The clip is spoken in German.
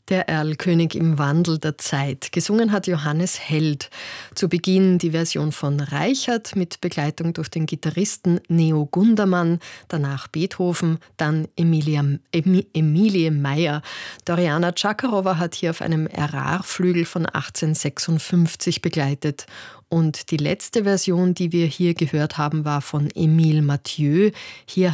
Der Erlkönig im Wandel der Zeit. Gesungen hat Johannes Held. Zu Beginn die Version von Reichert mit Begleitung durch den Gitarristen Neo Gundermann, danach Beethoven, dann Emilie Meyer. Doriana Chakarova hat hier auf einem Erard-Flügel von 1856 begleitet. Und die letzte Version, die wir hier gehört haben, war von Émile Mathieu. Hier